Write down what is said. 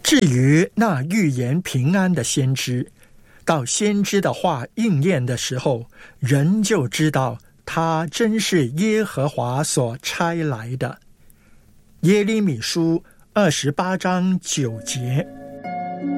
至于那预言平安的先知，到先知的话应验的时候，人就知道他真是耶和华所差来的。耶利米书28章9节，